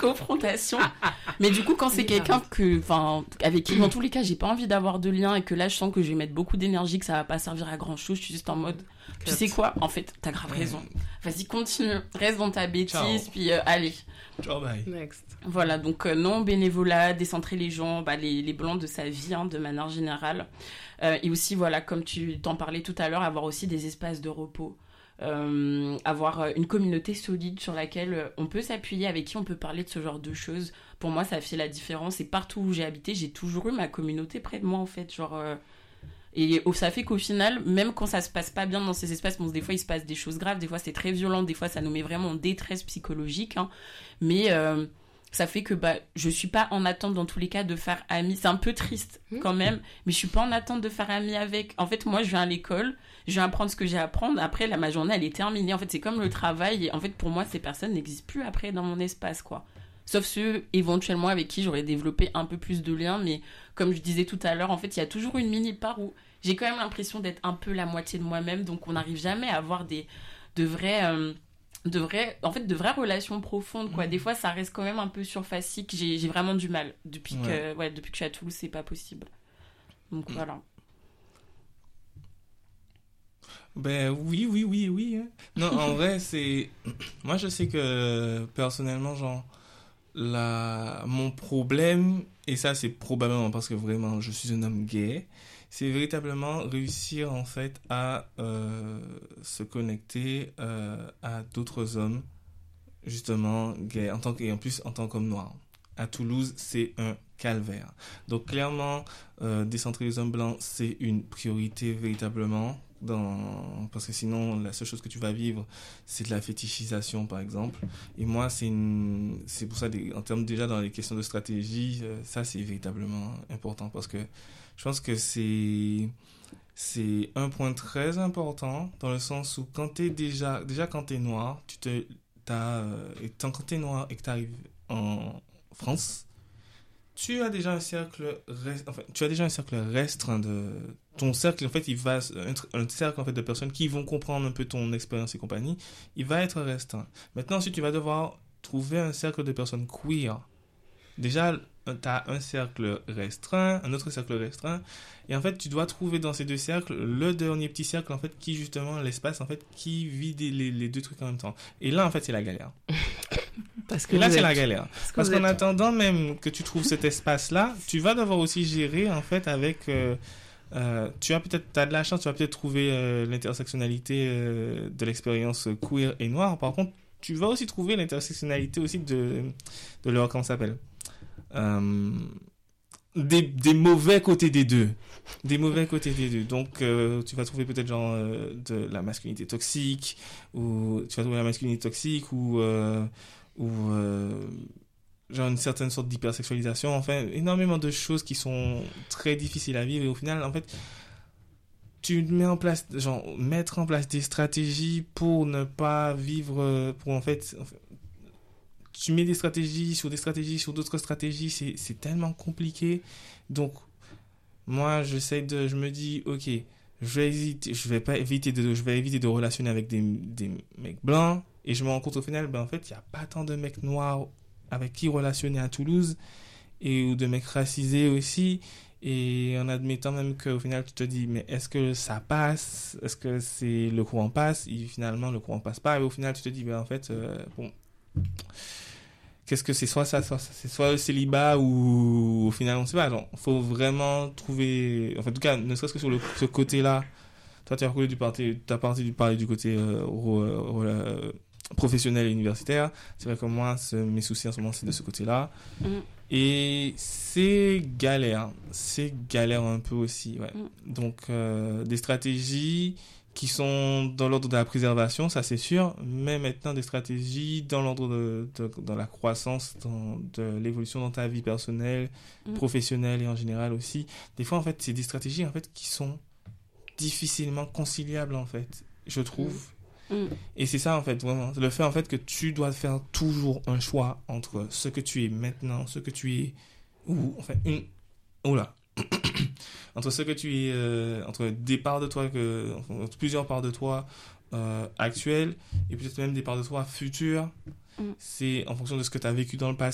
confrontation. Mais du coup, quand c'est quelqu'un avec qui, dans tous les cas, j'ai pas envie d'avoir de lien et que là, je sens que je vais mettre beaucoup d'énergie, que ça va pas servir à grand chose, je suis juste en mode, tu sais quoi, en fait, t'as grave raison. Vas-y, continue, reste dans ta bêtise, ciao. Puis allez. Ciao, bye. Next. Voilà, donc non, bénévolat, décentrer les gens, les blancs de sa vie, de manière générale. Et aussi, voilà, comme tu t'en parlais tout à l'heure, avoir aussi des espaces de repos. Avoir une communauté solide sur laquelle on peut s'appuyer, avec qui on peut parler de ce genre de choses. Pour moi, ça fait la différence. Et partout où j'ai habité, j'ai toujours eu ma communauté près de moi, en fait. Et ça fait qu'au final, même quand ça se passe pas bien dans ces espaces, des fois il se passe des choses graves, des fois c'est très violent, des fois ça nous met vraiment en détresse psychologique, mais ça fait que je suis pas en attente dans tous les cas de faire amie. C'est un peu triste quand même, mais je suis pas en attente de faire amie avec. En fait, moi je viens à l'école, je viens apprendre ce que j'ai à apprendre, après ma journée elle est terminée. En fait, c'est comme le travail, et en fait pour moi ces personnes n'existent plus après dans mon espace, quoi. Sauf ceux éventuellement avec qui j'aurais développé un peu plus de liens, mais comme je disais tout à l'heure, en fait il y a toujours une mini part où j'ai quand même l'impression d'être un peu la moitié de moi-même, donc on n'arrive jamais à avoir de vraies relations profondes, quoi. Des fois ça reste quand même un peu surfacique. J'ai vraiment du mal depuis que je suis à Toulouse, c'est pas possible, donc voilà. Ben oui. Non, en vrai, moi je sais que personnellement, genre, mon problème, et ça c'est probablement parce que vraiment je suis un homme gay, c'est véritablement réussir en fait à se connecter à d'autres hommes, justement gays, et en plus en tant qu'homme noir. À Toulouse, c'est un calvaire. Donc clairement, décentrer les hommes blancs, c'est une priorité véritablement. Parce que sinon la seule chose que tu vas vivre c'est de la fétichisation par exemple, et moi c'est pour ça en termes déjà dans les questions de stratégie, ça c'est véritablement important, parce que je pense que c'est un point très important, dans le sens où quand t'es déjà quand t'es noir, quand t'es noir et que t'arrives en France, tu as déjà un cercle restreint de ton cercle. En fait, il va être un cercle en fait de personnes qui vont comprendre un peu ton expérience et compagnie. Il va être restreint. Maintenant, ensuite, tu vas devoir trouver un cercle de personnes queer. Déjà, tu as un cercle restreint, un autre cercle restreint, et en fait, tu dois trouver dans ces deux cercles le dernier petit cercle en fait qui justement l'espace en fait qui vit les deux trucs en même temps. Et là, en fait, c'est la galère. Et là, c'est la galère. Parce qu'en attendant même que tu trouves cet espace-là, tu vas devoir aussi gérer, en fait, avec... tu as de la chance, tu vas peut-être trouver l'intersectionnalité de l'expérience queer et noire. Par contre, tu vas aussi trouver l'intersectionnalité aussi de leur... Comment ça s'appelle des mauvais côtés des deux. Donc, tu vas trouver peut-être genre de la masculinité toxique, ou tu vas trouver la masculinité toxique, ou genre une certaine sorte d'hypersexualisation, enfin énormément de choses qui sont très difficiles à vivre, et au final en fait tu mettre en place des stratégies pour ne pas vivre, tu mets des stratégies sur d'autres stratégies, c'est tellement compliqué. Donc moi je me dis ok, je vais éviter de relationner avec des mecs blancs. Et je me rends compte au final, en fait, il n'y a pas tant de mecs noirs avec qui relationner à Toulouse, ou de mecs racisés aussi. Et en admettant même qu'au final, tu te dis, mais est-ce que ça passe ? Est-ce que le courant passe ? Et finalement, le courant passe pas. Et au final, tu te dis, en fait, qu'est-ce que c'est ? C'est soit le célibat, ou au final, on ne sait pas. Il faut vraiment trouver... Enfin, en tout cas, ne serait-ce que sur ce côté-là. Toi, tu as parlé du côté professionnel et universitaire. C'est vrai que moi, mes soucis en ce moment, c'est de ce côté-là. Et c'est galère un peu aussi, ouais. Donc des stratégies qui sont dans l'ordre de la préservation, ça c'est sûr, mais maintenant des stratégies dans l'ordre dans la croissance, de l'évolution dans ta vie personnelle, professionnelle, et en général aussi. Des fois en fait, c'est des stratégies en fait qui sont difficilement conciliables en fait, je trouve. Et c'est ça en fait, vraiment, le fait en fait que tu dois faire toujours un choix entre ce que tu es maintenant, ce que tu es, ou enfin entre ce que tu es, entre des parts de toi entre plusieurs parts de toi actuelles, et peut-être même des parts de toi futures. C'est en fonction de ce que tu as vécu dans le passé.